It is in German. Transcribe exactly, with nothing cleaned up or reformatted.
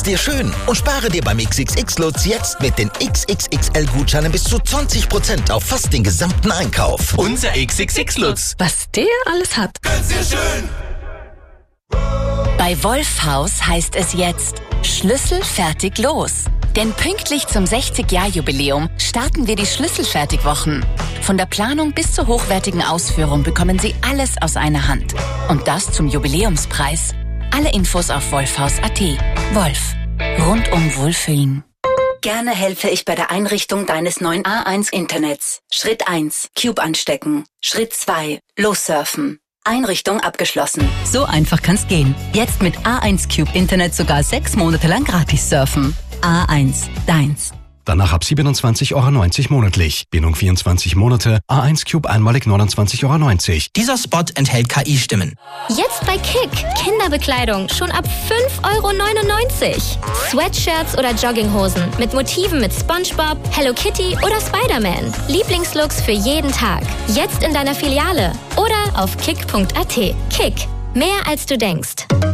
Dir schön und spare dir beim X X X-Lutz jetzt mit den X X X L-Gutscheinen bis zu zwanzig Prozent auf fast den gesamten Einkauf. Unser X X X-Lutz. Was der alles hat. Ganz sehr schön. Bei Wolfhaus heißt es jetzt Schlüssel fertig los. Denn pünktlich zum sechzig-Jahr-Jubiläum starten wir die Schlüsselfertigwochen. Von der Planung bis zur hochwertigen Ausführung bekommen Sie alles aus einer Hand. Und das zum Jubiläumspreis. Alle Infos auf wolfhaus punkt a t. Wolf. Rundum Wohlfühlen. Gerne helfe ich bei der Einrichtung deines neuen A eins Internets. Schritt eins. Cube anstecken. Schritt zwei. Lossurfen. Einrichtung abgeschlossen. So einfach kann's gehen. Jetzt mit A eins Cube Internet sogar sechs Monate lang gratis surfen. A eins. Deins. Danach ab siebenundzwanzig Euro neunzig monatlich. Bindung vierundzwanzig Monate. A eins Cube einmalig neunundzwanzig Euro neunzig. Dieser Spot enthält K I-Stimmen. Jetzt bei Kick. Kinderbekleidung schon ab fünf Euro neunundneunzig. Sweatshirts oder Jogginghosen mit Motiven mit SpongeBob, Hello Kitty oder Spider-Man. Lieblingslooks für jeden Tag. Jetzt in deiner Filiale oder auf kick punkt a t. Kick. Mehr als du denkst.